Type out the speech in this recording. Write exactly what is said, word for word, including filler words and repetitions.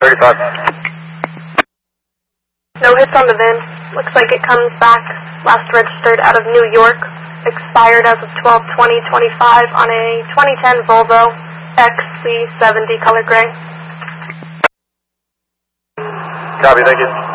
thirty-five. No hits on the V I N. Looks like it comes back. Last registered out of New York. Expired as of twelve twenty twenty-five on a twenty ten Volvo X C seventy color gray. Copy, thank you.